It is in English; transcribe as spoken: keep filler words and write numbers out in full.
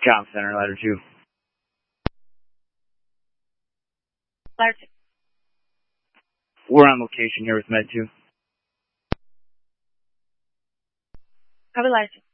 Job Center, ladder two. Ladder two. We're on location here with Med two. Copy, ladder two.